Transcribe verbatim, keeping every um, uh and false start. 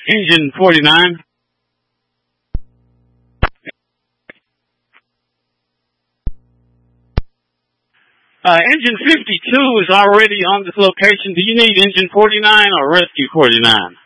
Engine forty-nine. Uh, engine fifty-two is already on this location. Do you need engine forty-nine or rescue forty-nine?